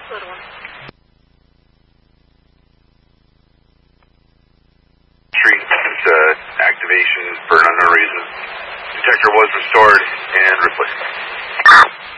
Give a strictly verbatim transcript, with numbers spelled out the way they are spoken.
Good one. Street into activation for an unknown reason. Detector was restored and replaced.